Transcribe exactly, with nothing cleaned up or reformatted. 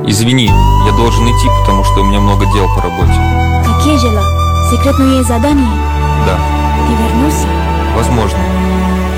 Извини, я должен идти, потому что у меня много дел по работе. Какие дела? Секретное задание?